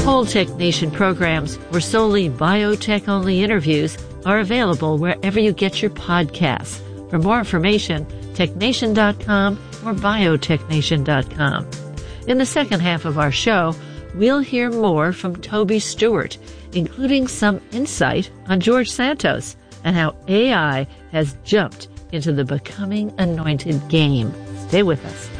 Whole Tech Nation programs or solely biotech-only interviews are available wherever you get your podcasts. For more information, technation.com or biotechnation.com. In the second half of our show, we'll hear more from Toby Stewart, including some insight on George Santos and how AI has jumped into the becoming anointed game. Stay with us.